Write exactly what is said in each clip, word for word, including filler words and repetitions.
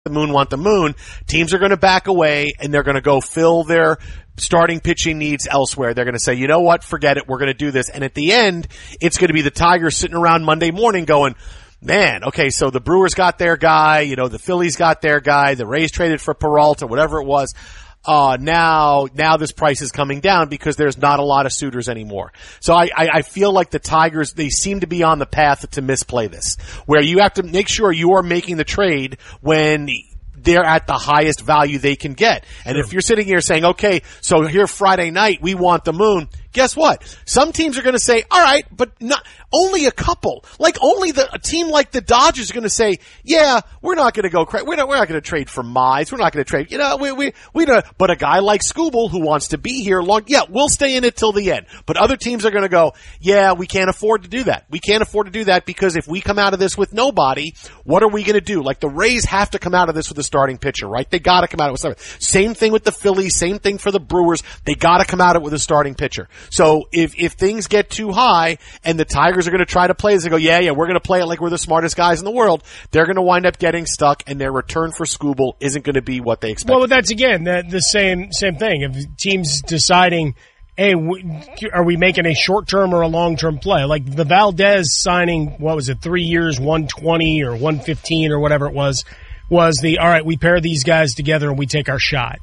the moon want the moon, teams are going to back away and they're going to go fill their starting pitching needs elsewhere. They're going to say, you know what, forget it, we're going to do this. And at the end, it's going to be the Tigers sitting around Monday morning going, man, okay, so the Brewers got their guy, you know, the Phillies got their guy, the Rays traded for Peralta, whatever it was. Uh, now, now this price is coming down because there's not a lot of suitors anymore. So I, I, I feel like the Tigers, they seem to be on the path to misplay this, where you have to make sure you are making the trade when they're at the highest value they can get. And sure. If you're sitting here saying, okay, so here Friday night, we want the moon. Guess what? Some teams are going to say, all right, but not only a couple. Like only the a team like the Dodgers are going to say, yeah, we're not going to go crazy. We're not we're not going to trade for Mize. We're not going to trade. You know, we we we don't. But a guy like Skubal who wants to be here long, yeah, we'll stay in it till the end. But other teams are going to go, yeah, we can't afford to do that. We can't afford to do that because if we come out of this with nobody, what are we going to do? Like the Rays have to come out of this with a starting pitcher, right? They got to come out of it with something. Same thing with the Phillies. Same thing for the Brewers. They got to come out of it with a starting pitcher. So if, if things get too high and the Tigers are going to try to play this and go, yeah, yeah, we're going to play it like we're the smartest guys in the world, they're going to wind up getting stuck and their return for Skubal isn't going to be what they expect. Well, but that's again, the, the same, same thing. If teams deciding, hey, are we making a short-term or a long-term play? Like the Valdez signing, what was it, three years, one twenty or one fifteen or whatever it was, was the, all right, we pair these guys together and we take our shot.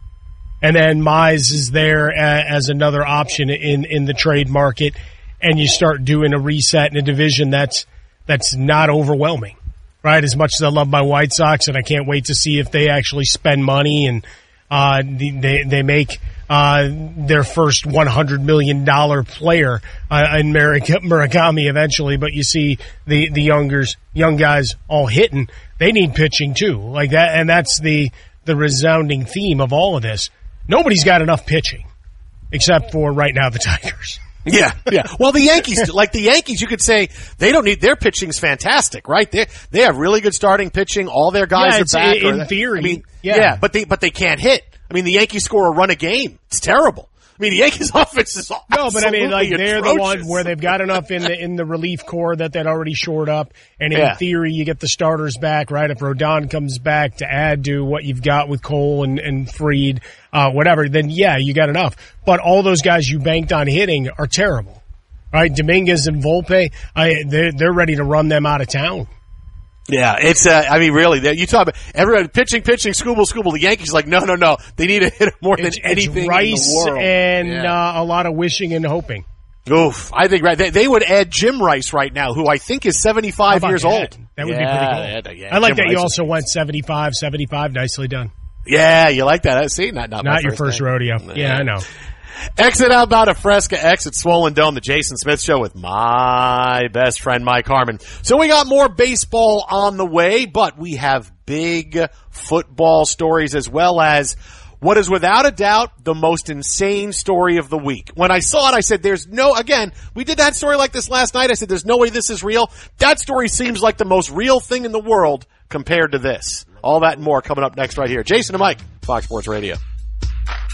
And then Mize is there as another option in, in the trade market, and you start doing a reset in a division that's that's not overwhelming, right? As much as I love my White Sox, and I can't wait to see if they actually spend money and uh, they they make uh, their first one hundred million dollars player uh, in Murakami eventually. But you see the the youngers, young guys all hitting. They need pitching too, like that, and that's the the resounding theme of all of this. Nobody's got enough pitching, except for right now the Tigers. Yeah, yeah. Well, the Yankees, like the Yankees, you could say they don't need their pitching's fantastic, right? They they have really good starting pitching. All their guys yeah, are back. In or, theory, I mean, yeah. yeah, but they but they can't hit. I mean, the Yankees score a run a game. It's terrible. I mean, the Yankees' offense is no, but I mean, like they're atrocious. the one where they've got enough in the in the relief corps that they'd already shored up, and in yeah. theory, you get the starters back, right? If Rodon comes back to add to what you've got with Cole and and Fried, uh, whatever, then yeah, you got enough. But all those guys you banked on hitting are terrible, right? Dominguez and Volpe, I, they're they're ready to run them out of town. Yeah, it's, uh, I mean, really, you talk about everybody pitching, pitching, Skubal, Skubal. The Yankees like, no, no, no. They need to hit more than it's, anything it's Rice in the world. and yeah. uh, a lot of wishing and hoping. Oof. I think right. They, they would add Jim Rice right now, who I think is seventy-five years that? old. That would yeah, be pretty cool. Yeah, yeah, I like Jim that you Rice also went seventy-five, seventy-five. Nicely done. Yeah, you like that. See, not, not, not my your first first rodeo. Nah. Yeah, I know. Exit Outbound of Fresca, exit Swollen Dome, the Jason Smith Show with my best friend Mike Harmon. So we got more baseball on the way, but we have big football stories as well as what is without a doubt the most insane story of the week. When I saw it, I said, there's no, again, we did that story like this last night. I said, there's no way this is real. That story seems like the most real thing in the world compared to this. All that and more coming up next right here. Jason and Mike, Fox Sports Radio.